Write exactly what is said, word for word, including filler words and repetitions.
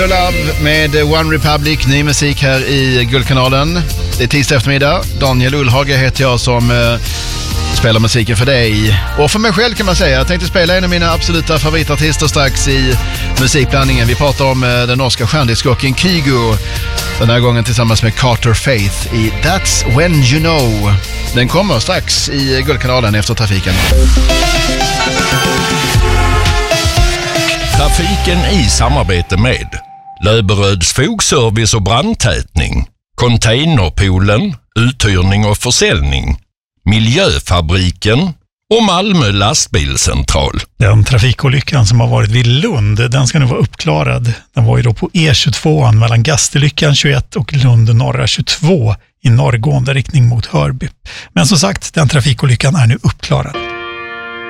Love med One Republic, ny musik här i Guldkanalen. Det är tisdag eftermiddag. Daniel Ullhage heter jag som eh, spelar musiken för dig. Och för mig själv kan man säga. Jag tänkte spela en av mina absoluta favoritartister strax i musikblandningen. Vi pratar om eh, den norska stjärndiskjocken Kygo. Den här gången tillsammans med Carter Faith i That's When You Know. Den kommer strax i Guldkanalen efter trafiken. Trafiken i samarbete med Löberöds fogservice och brandtätning, Containerpoolen, uthyrning och försäljning, Miljöfabriken och Malmö lastbilscentral. Den trafikolyckan som har varit vid Lund, den ska nu vara uppklarad. Den var ju då på E tjugotvå mellan Gastelyckan tjugoett och Lund norra tjugotvå i norrgående riktning mot Hörby. Men som sagt, den trafikolyckan är nu uppklarad.